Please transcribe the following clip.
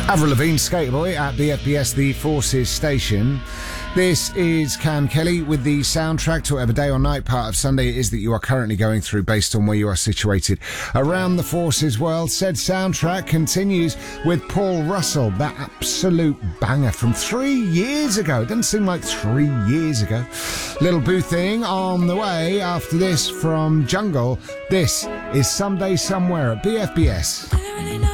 Avril Lavigne, Skater Boy at BFBS, the Forces station. This is Cam Kelly with the soundtrack to whatever day or night part of Sunday it is that you are currently going through based on where you are situated around the Forces world. Said soundtrack continues with Paul Russell, that absolute banger from 3 years ago. It doesn't seem like 3 years ago. Little Boo Thing on the way after this from Jungle. This is Someday Somewhere at BFBS.